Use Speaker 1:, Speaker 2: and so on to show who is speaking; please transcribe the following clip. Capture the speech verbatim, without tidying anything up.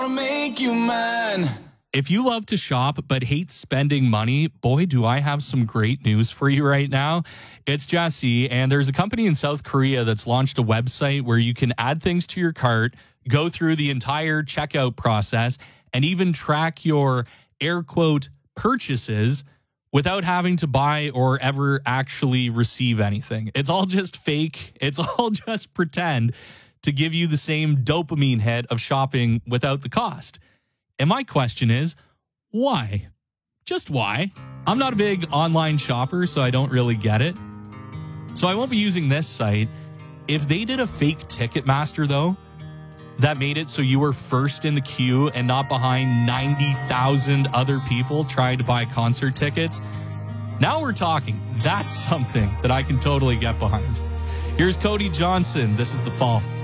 Speaker 1: Make you mine.
Speaker 2: If you love to shop but hate spending money, boy, do I have some great news for you right now. It's Jesse, and there's a company in South Korea that's launched a website where you can add things to your cart, go through the entire checkout process, and even track your air quote purchases without having to buy or ever actually receive anything. It's all just fake. It's all just pretend to give you the same dopamine hit of shopping without the cost. And my question is, why? Just why? I'm not a big online shopper, so I don't really get it. So I won't be using this site. If they did a fake Ticketmaster, though, that made it so you were first in the queue and not behind ninety thousand other people trying to buy concert tickets, now we're talking. That's something that I can totally get behind. Here's Cody Johnson. This is The Fall.